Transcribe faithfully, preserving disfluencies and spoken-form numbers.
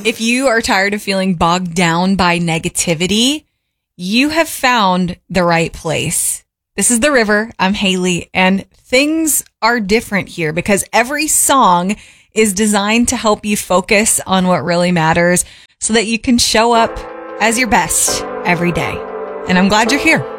If you are tired of feeling bogged down by negativity, you have found the right place. This is The River. I'm Haley, and things are different here because every song is designed to help you focus on what really matters so that you can show up as your best every day. And I'm glad you're here.